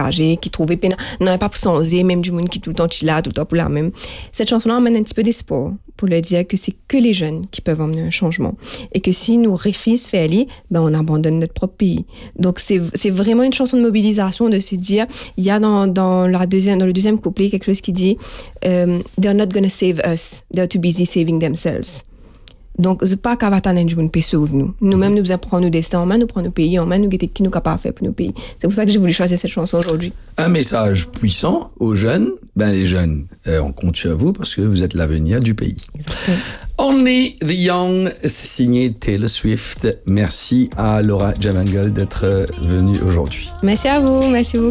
découragés, qui trouvaient peine, non, pas pour s'enlever, même du monde qui tout le temps là, tout le temps pour la même. Cette chanson-là amène un petit peu d'espoir pour leur dire que c'est que les jeunes qui peuvent emmener un changement. Et que si nous refusons faire aller, on abandonne notre propre pays. Donc, c'est vraiment une chanson de mobilisation de se dire, il y a dans le deuxième couplet quelque chose qui dit they're not gonna save us, they're too busy saving themselves. Donc, c'est pas qu'à attendre du monde peut sauver nous. Nous-mêmes, nous prenons nos destins en main, nous prenons nos pays en main, nous qui nous capables de faire pour nos pays. C'est pour ça que j'ai voulu choisir cette chanson aujourd'hui. Un message puissant aux jeunes. Les jeunes, on compte sur vous parce que vous êtes l'avenir du pays. Exactement. Only the Young, c'est signé Taylor Swift. Merci à Laura Jamangal d'être venue aujourd'hui. Merci à vous, merci beaucoup.